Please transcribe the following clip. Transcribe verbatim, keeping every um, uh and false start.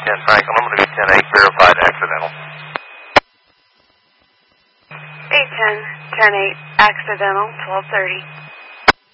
ten Franklin. I'm going to be ten eight, verified accidental. eight ten, ten eight, accidental, twelve thirty.